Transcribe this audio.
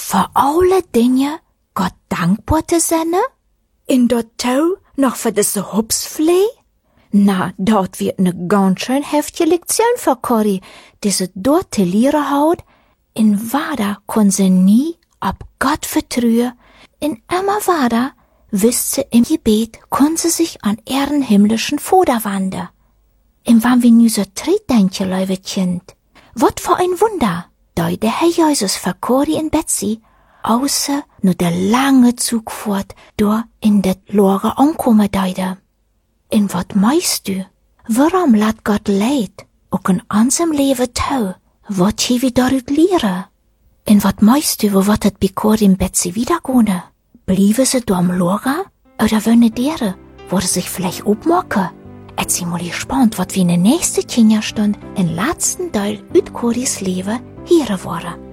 Voor alle dingen Gott dankbaar te zijn? In dat touw nog voor deze hupsvlee? Na, dat wird ne ganz schön heftige Lektion für Corrie, die sie dort te leren houdt. In Wada kon sie nie op Gott vertrauen. In immer Wada wist sie im Gebet, kon sie sich an ihren himmlischen Vater wenden. Und wann wir nu so tritt, denke, liebe Kind, wat für ein Wunder, da der Herr Jesus für Corrie und Betsy, außer nur der lange Zugfahrt, door in det Lore ankommen deide. En wat meinst du? Warum laat Gott leid, ook in unserem Leben tau? Wat je wir daaruit leren? En wat meinst du, wo wat het bij Corrie und Betsy wiedergehen? Blieben sie da am Lore? Oder wollen deren, wo sie sich vielleicht aufmachen? Jetzt sind wir gespannt, was wir in der nächsten Kinderstunde, im letzten Teil aus Corries Leben hören wollen.